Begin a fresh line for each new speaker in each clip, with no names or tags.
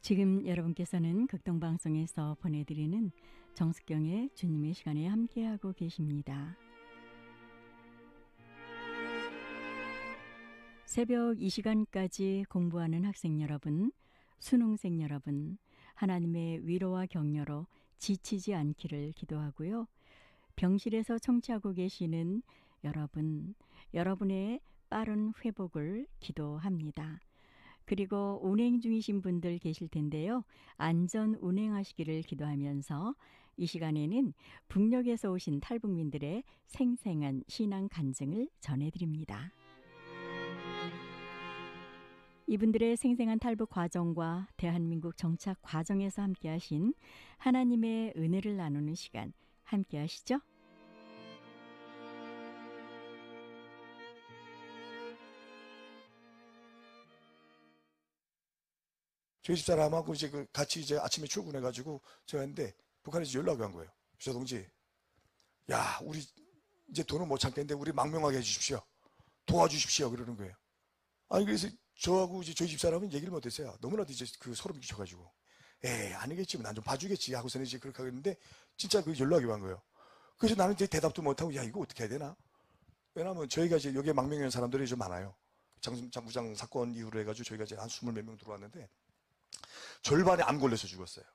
지금 여러분께서는 극동방송에서 보내드리는 정숙경의 주님의 시간에 함께하고 계십니다. 새벽 이 시간까지 공부하는 학생 여러분, 수능생 여러분, 하나님의 위로와 격려로 지치지 않기를 기도하고요. 병실에서 청취하고 계시는 여러분, 여러분의 빠른 회복을 기도합니다. 그리고 운행 중이신 분들 계실 텐데요. 안전 운행하시기를 기도하면서 이 시간에는 북녘에서 오신 탈북민들의 생생한 신앙 간증을 전해드립니다. 이분들의 생생한 탈북 과정과 대한민국 정착 과정에서 함께하신 하나님의 은혜를 나누는 시간 함께하시죠?
저희 집사람하고 이제 같이 이제 아침에 출근해가지고 제가 했는데 북한에서 연락이 온 거예요. 저 동지, 야, 우리 이제 돈을 못 참겠는데 우리 망명하게 해주십시오. 도와주십시오. 그러는 거예요. 아니, 그래서 저하고 이제 저희 집사람은 얘기를 못했어요. 너무나도 이제 그 소름 끼쳐가지고. 에이, 아니겠지. 난 좀 봐주겠지. 하고서는 이제 그렇게 하겠는데 진짜 그 연락이 온 거예요. 그래서 나는 이제 대답도 못하고, 야, 이거 어떻게 해야 되나? 왜냐면 저희가 이제 여기에 망명한 사람들이 좀 많아요. 장부장 사건 이후로 해가지고 저희가 이제 한 20몇 명 들어왔는데 절반이 암 걸려서 죽었어요.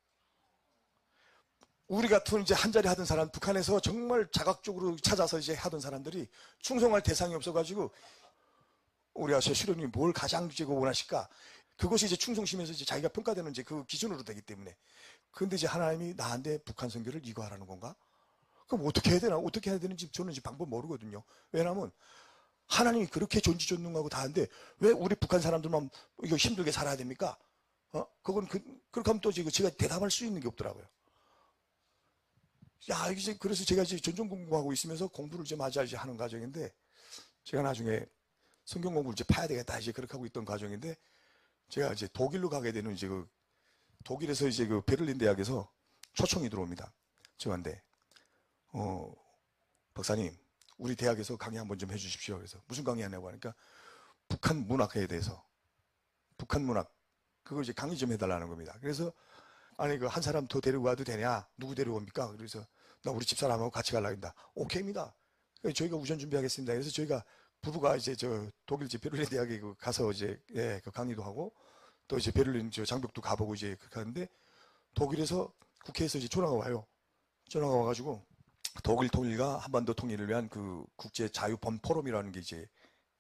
우리 같은 이제 한 자리 하던 사람, 북한에서 정말 자각적으로 찾아서 이제 하던 사람들이 충성할 대상이 없어가지고, 우리 아시아 수령님이 뭘 가장 원하실까? 그것이 이제 충성심에서 이제 자기가 평가되는 이제 그 기준으로 되기 때문에. 그런데 이제 하나님이 나한테 북한 선교를 이거 하라는 건가? 그럼 어떻게 해야 되나? 어떻게 해야 되는지 저는 이제 방법 모르거든요. 왜냐하면 하나님이 그렇게 존재존능하고 다 하는데 왜 우리 북한 사람들만 이거 힘들게 살아야 됩니까? 그건 그렇게 하면 또 제가 대답할 수 있는 게 없더라고요. 야, 이제 그래서 제가 이제 전종 공부하고 있으면서 공부를 좀 하자 이제 하는 과정인데, 제가 나중에 성경 공부를 이제 파야 되겠다 이제 그렇게 하고 있던 과정인데, 제가 이제 독일로 가게 되는 이제 독일에서 이제 베를린 대학에서 초청이 들어옵니다. 저한테, 박사님, 우리 대학에서 강의 한번 좀 해주십시오. 그래서 무슨 강의 하냐고 하니까 북한 문학에 대해서, 북한 문학, 그걸 이제 강의 좀 해달라는 겁니다. 그래서, 아니, 한 사람 더 데리고 와도 되냐? 누구 데려옵니까? 그래서, 나 우리 집사람하고 같이 가려고 합니다. 오케이입니다. 저희가 우선 준비하겠습니다. 그래서 저희가, 부부가 이제 독일 베를린 대학에 가서 이제, 그 강의도 하고, 또 이제 베를린 장벽도 가보고 이제 그렇게 하는데, 독일에서 국회에서 이제 전화가 와요. 전화가 와가지고, 독일 통일과 한반도 통일을 위한 그 국제 자유범 포럼이라는 게 이제,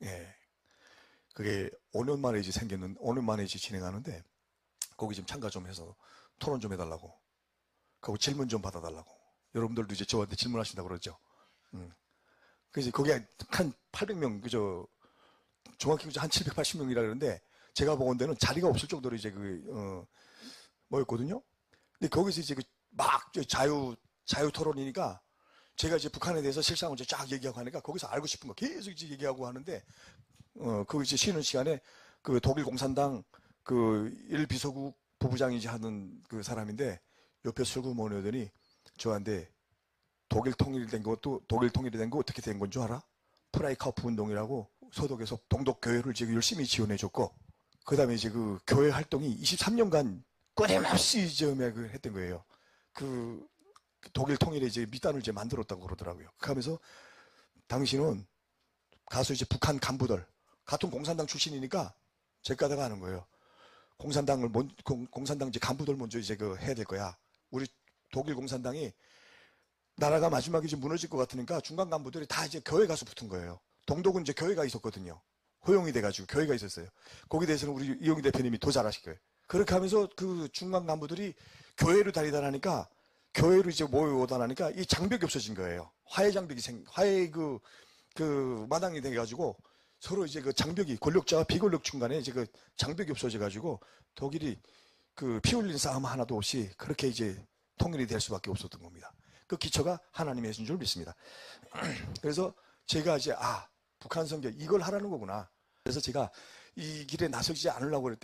그게 5년 만에 이제 5년 만에 이제 진행하는데, 거기 좀 참가 좀 해서 토론 좀 해달라고. 그리고 질문 좀 받아달라고. 여러분들도 이제 저한테 질문하신다고 그러죠. 그래서 거기 한 800명, 정확히 한 780명이라 그러는데, 제가 보건 데는 자리가 없을 정도로 이제 뭐였거든요? 근데 거기서 이제 자유 토론이니까, 제가 이제 북한에 대해서 실상을 이제 쫙 얘기하고 하니까, 거기서 알고 싶은 거 계속 이제 얘기하고 하는데, 그 이제 쉬는 시간에 독일 공산당 일비서국 부부장이지 하는 그 사람인데, 옆에 술고 모으더니 저한테 독일 통일이 된 거 어떻게 된 건 줄 알아? 프라이카우프 운동이라고 서독에서 동독 교회를 지금 열심히 지원해줬고, 그 다음에 이제 그 교회 활동이 23년간 끊임없이 했던 거예요. 독일 통일에 이제 밑단을 이제 만들었다고 그러더라고요. 하면서 당신은 가서 이제 북한 간부들, 같은 공산당 출신이니까 제가다가 하는 거예요. 공산당 이제 간부들 먼저 이제 해야 될 거야. 우리 독일 공산당이 나라가 마지막에 이제 무너질 것 같으니까 중간 간부들이 다 이제 교회 가서 붙은 거예요. 동독은 이제 교회가 있었거든요. 허용이 돼가지고 교회가 있었어요. 거기에 대해서는 우리 이용희 대표님이 더 잘하실 거예요. 그렇게 하면서 그 중간 간부들이 교회로 다니다 나니까, 교회로 이제 모여오다 나니까 이 장벽이 없어진 거예요. 화해 장벽이 마당이 돼가지고 서로 이제 그 장벽이 권력자와 비권력 중간에 이제 그 장벽이 없어져가지고 독일이 피 흘린 싸움 하나도 없이 그렇게 이제 통일이 될 수밖에 없었던 겁니다. 그 기초가 하나님의 신 줄 믿습니다. 그래서 제가 이제 북한 선교 이걸 하라는 거구나. 그래서 제가 이 길에 나서지 않으려고 그랬더니